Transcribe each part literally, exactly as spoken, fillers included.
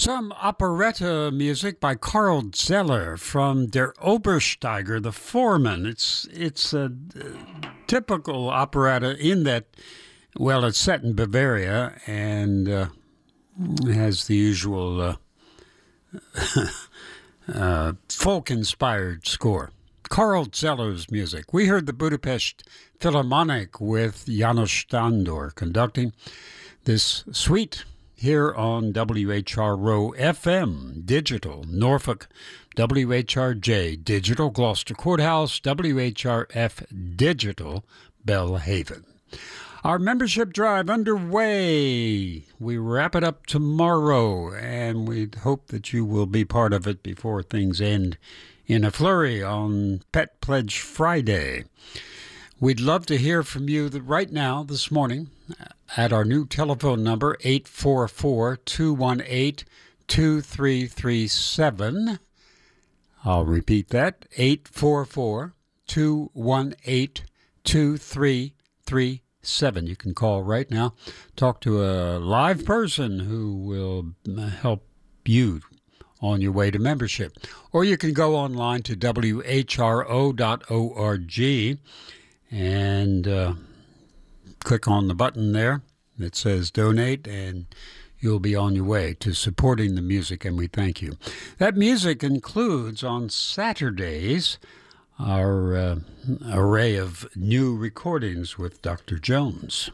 Some operetta music by Karl Zeller from Der Obersteiger, the Foreman. It's it's a uh, typical operetta in that, well, it's set in Bavaria and uh, has the usual uh, uh, folk-inspired score. Karl Zeller's music. We heard the Budapest Philharmonic with János Sándor conducting this suite here on W H R O F M, Digital, Norfolk, W H R J, Digital, Gloucester Courthouse, W H R F, Digital, Belhaven. Our membership drive underway. We wrap it up tomorrow, and we hope that you will be part of it before things end in a flurry on Pet Pledge Friday. We'd love to hear from you right now, this morning, at our new telephone number, eight four four, two one eight, two three three seven. I'll repeat that, eight four four, two one eight, two three three seven. You can call right now, talk to a live person who will help you on your way to membership. Or you can go online to W H R O dot org and uh, click on the button there that says donate, and you'll be on your way to supporting the music, and we thank you. That music includes on Saturdays our uh, array of new recordings with Doctor Jones.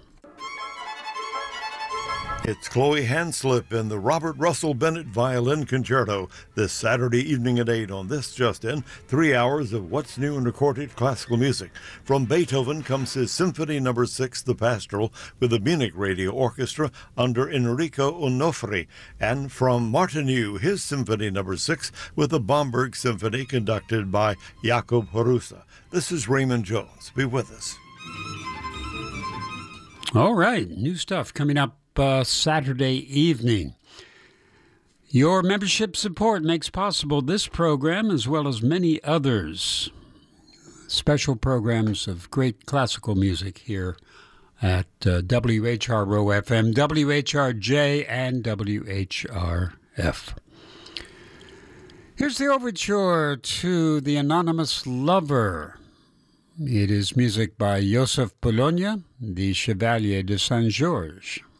It's Chloe Hanslip and the Robert Russell Bennett Violin Concerto this Saturday evening at eight on This Just In, three hours of what's new in recorded classical music. From Beethoven comes his Symphony Number six, The Pastoral, with the Munich Radio Orchestra under Enrico Onofri, and from Martinu, his Symphony Number six, with the Bamberg Symphony conducted by Jakob Horusa. This is Raymond Jones. Be with us. All right, new stuff coming up Uh, Saturday evening. Your membership support makes possible this program as well as many others. Special programs of great classical music here at uh, W H R O F M, W H R J, and W H R F. Here's the overture to The Anonymous Lover. It is music by Joseph Bologna, the Chevalier de Saint-Georges.